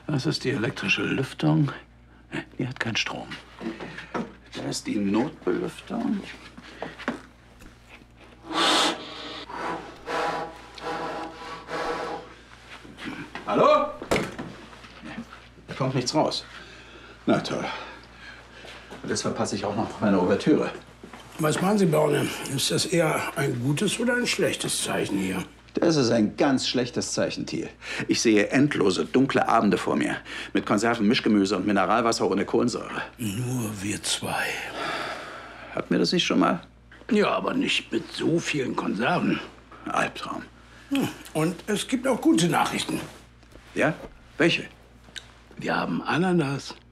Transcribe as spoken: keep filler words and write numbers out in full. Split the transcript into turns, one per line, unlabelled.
Das ist die elektrische Lüftung. Die hat keinen Strom. Das ist die Notbelüftung. Hallo? Da kommt nichts raus. Na toll. Und jetzt verpasse ich auch noch meine Ouvertüre.
Was meinen Sie, Borne? Ist das eher ein gutes oder ein schlechtes Zeichen hier?
Das ist ein ganz schlechtes Zeichen, Thiel. Ich sehe endlose, dunkle Abende vor mir. Mit Konserven, Mischgemüse und Mineralwasser ohne Kohlensäure.
Nur wir zwei.
Hatten wir das nicht schon mal?
Ja, aber nicht mit so vielen Konserven.
Albtraum.
Hm. Und es gibt auch gute Nachrichten.
Ja? Welche?
Wir haben Ananas.